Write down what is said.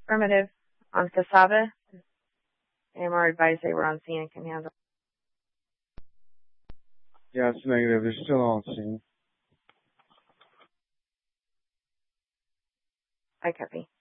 Affirmative. On cassava. AMR advised they were on scene and can handle. Yeah, it's negative. They're still on scene. I copy.